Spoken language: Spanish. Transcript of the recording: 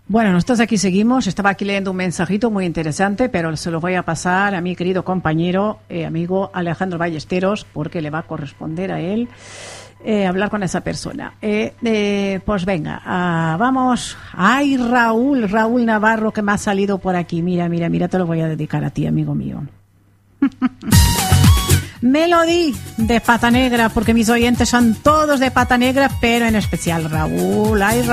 Bueno, nosotros aquí seguimos. Estaba aquí leyendo un mensajito muy interesante, pero se lo voy a pasar a mi querido compañero, amigo Alejandro Ballesteros, porque le va a corresponder a él hablar con esa persona. Pues venga, vamos. Ay, Raúl Navarro, que me ha salido por aquí. Mira, te lo voy a dedicar a ti, amigo mío. Melody de Pata Negra, porque mis oyentes son todos de Pata Negra, pero en especial Raúl. Ay,